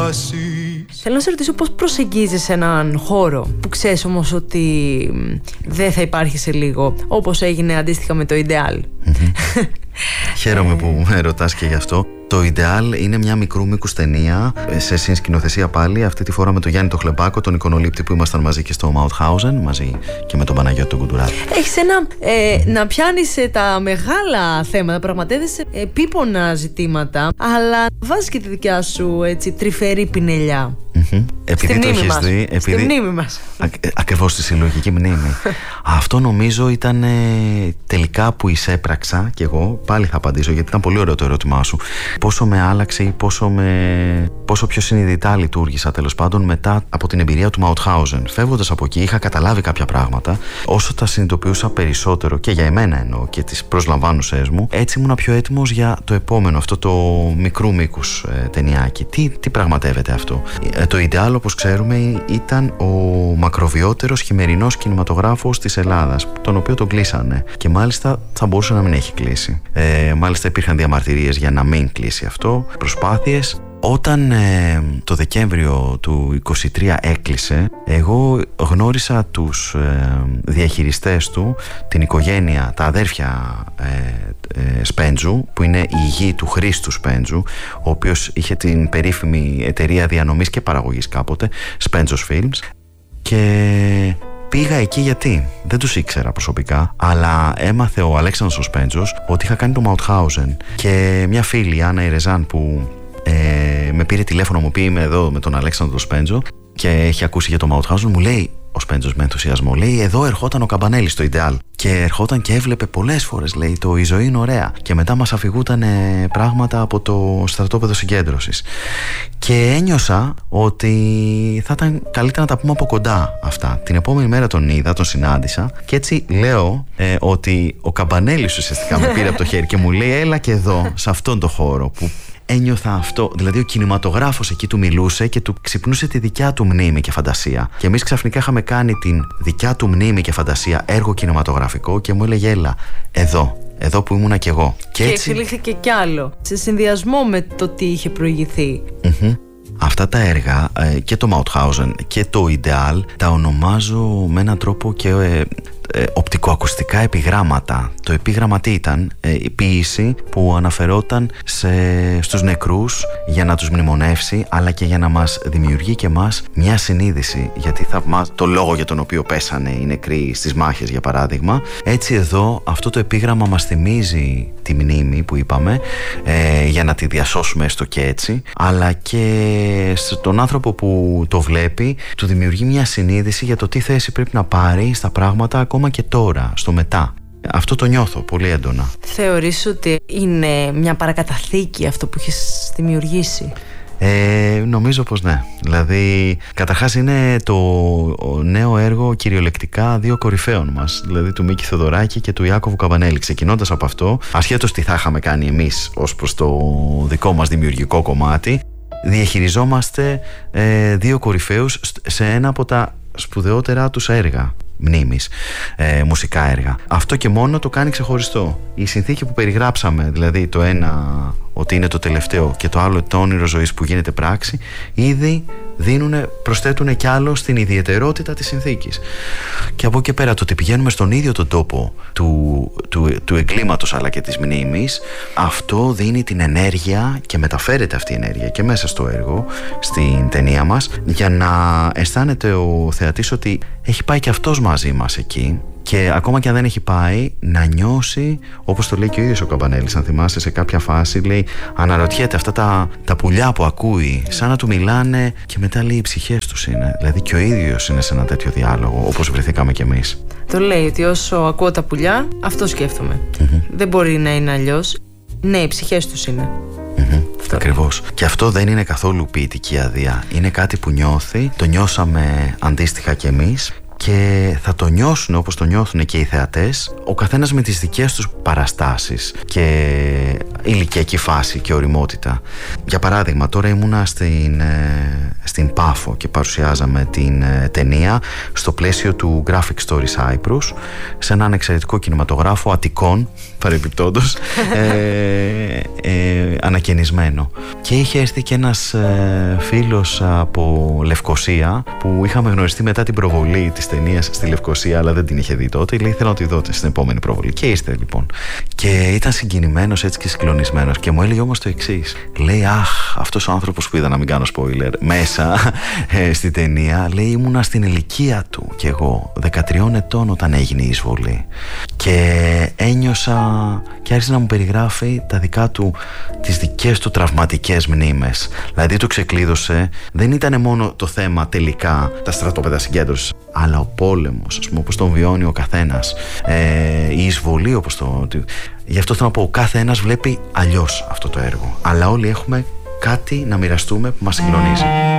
Θέλω να σε ρωτήσω πώς προσεγγίζεις έναν χώρο που ξέρεις όμως ότι δεν θα υπάρχει σε λίγο, όπως έγινε αντίστοιχα με το Ιντεάλ. Χαίρομαι που με ρωτάς και γι' αυτό. Το Ιντεάλ είναι μια μικρού μήκους ταινία σε συνσκηνοθεσία πάλι, αυτή τη φορά με τον Γιάννη τον Χλεμπάκο, τον εικονολήπτη που ήμασταν μαζί και στο Μαουτχάουζεν, μαζί και με τον Παναγιώτη τον Κουντουράκη. Έχεις να πιάνεις τα μεγάλα θέματα, πραγματεύεσαι επίπονα ζητήματα, αλλά βάζεις και τη δικιά σου τρυφερή πινελιά. Επειδή το έχεις δει, στη μνήμη μας. Ακριβώς, στη συλλογική μνήμη. Αυτό νομίζω ήταν τελικά που εισέπραξα κι εγώ. Πάλι θα απαντήσω, γιατί ήταν πολύ ωραίο το ερώτημά σου. Πόσο με άλλαξε ή πόσο πιο συνειδητά λειτουργήσα τέλος πάντων μετά από την εμπειρία του Μαουτχάουζεν. Φεύγοντας από εκεί, είχα καταλάβει κάποια πράγματα. Όσο τα συνειδητοποιούσα περισσότερο, και για εμένα εννοώ και τις προσλαμβάνουσές μου, έτσι ήμουν πιο έτοιμος για το επόμενο, αυτό το μικρού μήκους ταινιάκι. Τι πραγματεύεται αυτό? Το Ιντεάλ, όπως ξέρουμε, ήταν ο μακροβιότερος χειμερινός κινηματογράφος της Ελλάδας, τον οποίο τον κλείσανε. Και μάλιστα θα μπορούσε να μην έχει κλείσει. Μάλιστα υπήρχαν διαμαρτυρίες για να μην κλείσει αυτό, προσπάθειες. Όταν το Δεκέμβριο του 2023 έκλεισε, εγώ γνώρισα τους διαχειριστές του, την οικογένεια, τα αδέρφια Σπέντζου, που είναι η γη του Χρήστου Σπέντζου, ο οποίος είχε την περίφημη εταιρεία διανομής και παραγωγής κάποτε, Spendzo's Films, και πήγα εκεί γιατί δεν τους ήξερα προσωπικά, αλλά έμαθε ο Αλέξανδρος ο Σπέντζος ότι είχα κάνει το Μαουτχάουζεν, και μια φίλη, Άννα Ιρεζάν, που με πήρε τηλέφωνο, μου πει είμαι εδώ με τον Αλέξανδρο Σπέντζο και έχει ακούσει για το Μαουτχάουζεν, μου λέει ο Σπέντζος με ενθουσιασμό, λέει εδώ ερχόταν ο Καμπανέλης στο Ιντεάλ και ερχόταν και έβλεπε πολλές φορές, λέει, το «Η ζωή είναι ωραία», και μετά μας αφηγούταν πράγματα από το στρατόπεδο συγκέντρωσης, και ένιωσα ότι θα ήταν καλύτερα να τα πούμε από κοντά αυτά. Την επόμενη μέρα τον είδα, τον συνάντησα, και έτσι λέω ότι ο Καμπανέλης ουσιαστικά με πήρε από το χέρι και μου λέει έλα και εδώ, σε αυτόν τον χώρο που ένιωθα αυτό. Δηλαδή ο κινηματογράφος εκεί του μιλούσε και του ξυπνούσε τη δικιά του μνήμη και φαντασία. Και εμείς ξαφνικά είχαμε κάνει την δικιά του μνήμη και φαντασία έργο κινηματογραφικό, και μου έλεγε έλα εδώ που ήμουνα κι εγώ. Και έτσι εξελίχθηκε κι άλλο, σε συνδυασμό με το τι είχε προηγηθεί. Αυτά τα έργα, και το Μαουτχάουζεν και το Ιντεάλ, τα ονομάζω με έναν τρόπο και οπτικοακουστικά επιγράμματα. Το επίγραμμα τι ήταν? Η ποίηση που αναφερόταν στους νεκρούς για να τους μνημονεύσει, αλλά και για να μας δημιουργεί και μας μια συνείδηση, γιατί το λόγο για τον οποίο πέσανε οι νεκροί στις μάχες, για παράδειγμα. Έτσι εδώ αυτό το επίγραμμα μας θυμίζει τη μνήμη που είπαμε, για να τη διασώσουμε έστω και έτσι, αλλά και στον άνθρωπο που το βλέπει του δημιουργεί μια συνείδηση για το τι θέση πρέπει να πάρει στα πράγματα ακόμα και τώρα, στο μετά. Αυτό το νιώθω πολύ έντονα. Θεωρείς ότι είναι μια παρακαταθήκη αυτό που έχεις δημιουργήσει? Νομίζω πως ναι. Δηλαδή, καταρχάς είναι το νέο έργο κυριολεκτικά δύο κορυφαίων μας, δηλαδή του Μίκη Θοδωράκη και του Ιάκωβου Καμπανέλη. Ξεκινώντας από αυτό, ασχέτως τι θα είχαμε κάνει εμείς ως προς το δικό μας δημιουργικό κομμάτι, διαχειριζόμαστε δύο κορυφαίους σε ένα από τα σπουδαιότερα τους έργα μνήμης, μουσικά έργα. Αυτό και μόνο το κάνει ξεχωριστό. Η συνθήκη που περιγράψαμε, δηλαδή το ένα ότι είναι το τελευταίο και το άλλο το όνειρο ζωής που γίνεται πράξη, ήδη προσθέτουν κι άλλο στην ιδιαιτερότητα της συνθήκης. Και από εκεί πέρα το ότι πηγαίνουμε στον ίδιο τον τόπο του εγκλήματος αλλά και της μνήμης, αυτό δίνει την ενέργεια και μεταφέρεται αυτή η ενέργεια και μέσα στο έργο, στην ταινία μας, για να αισθάνεται ο θεατής ότι έχει πάει και αυτός μαζί μας εκεί. Και ακόμα και αν δεν έχει πάει, να νιώσει, όπως το λέει και ο ίδιος ο Καμπανέλης, αν θυμάσαι, σε κάποια φάση λέει, αναρωτιέται αυτά τα πουλιά που ακούει, σαν να του μιλάνε, και μετά λέει οι ψυχές τους είναι. Δηλαδή και ο ίδιος είναι σε ένα τέτοιο διάλογο, όπως βρεθήκαμε κι εμείς. Το λέει ότι όσο ακούω τα πουλιά, αυτό σκέφτομαι. Δεν μπορεί να είναι αλλιώς. Ναι, οι ψυχές τους είναι. Ακριβώς. Και αυτό δεν είναι καθόλου ποιητική αδεία. Είναι κάτι που νιώθει, το νιώσαμε αντίστοιχα κι εμείς. και θα το νιώσουν όπως το νιώθουν και οι θεατές, ο καθένας με τις δικές τους παραστάσεις και ηλικιακή φάση και ωριμότητα. Για παράδειγμα, τώρα ήμουνα στην Πάφο και παρουσιάζαμε την ταινία στο πλαίσιο του Graphic Story Cyprus, σε έναν εξαιρετικό κινηματογράφο Αττικών, παρεπιπτόντως, ανακαινισμένο. Και είχε έρθει και ένας φίλος από Λευκοσία, που είχαμε γνωριστεί μετά την προβολή της ταινίας στη Λευκοσία, αλλά δεν την είχε δει τότε. Λέει, ήθελα να τη δω στην επόμενη προβολή. Και ήρθε λοιπόν. Και ήταν συγκινημένος έτσι και συγκλονισμένος. Και μου έλεγε όμως το εξής. Λέει, αχ, αυτός ο άνθρωπος που είδα, να μην κάνω spoiler, μέσα στη ταινία, λέει, ήμουνα στην ηλικία του κι εγώ, 13 ετών, όταν έγινε η εισβολή. Και ένιωσα και άρχισε να μου περιγράφει τα δικά του, τις δικές του τραυματικές μνήμες. Δηλαδή το ξεκλείδωσε, δεν ήταν μόνο το θέμα τελικά τα στρατόπεδα συγκέντρωσης, αλλά ο πόλεμος, ας πούμε, όπως τον βιώνει ο καθένας, η εισβολή, όπως το... Γι' αυτό θέλω να πω, ο κάθε ένας βλέπει αλλιώς αυτό το έργο, αλλά όλοι έχουμε κάτι να μοιραστούμε που μας συγκλονίζει.